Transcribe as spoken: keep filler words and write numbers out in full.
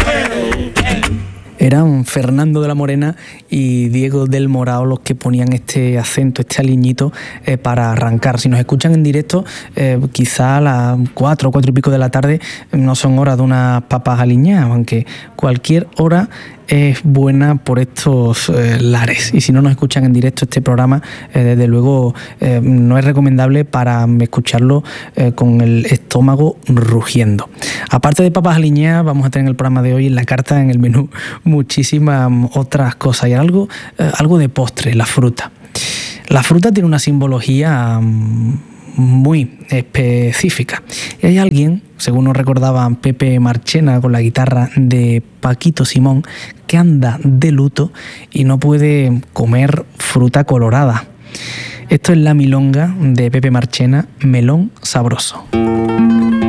Eran Fernando de la Morena y Diego del Morao los que ponían este acento, este aliñito eh, para arrancar. Si nos escuchan en directo, eh, quizá a las cuatro, cuatro y pico de la tarde no son horas de unas papas aliñadas, aunque cualquier hora es buena por estos eh, lares. Y si no nos escuchan en directo este programa, eh, desde luego eh, no es recomendable para escucharlo eh, con el estómago rugiendo. Aparte de papas aliñadas, vamos a tener en el programa de hoy, en la carta, en el menú, muchísimas otras cosas y algo, eh, algo de postre, la fruta. La fruta tiene una simbología um, muy específica. Y hay alguien, según nos recordaba Pepe Marchena con la guitarra de Paquito Simón, que anda de luto y no puede comer fruta colorada. Esto es la milonga de Pepe Marchena, Melón Sabroso.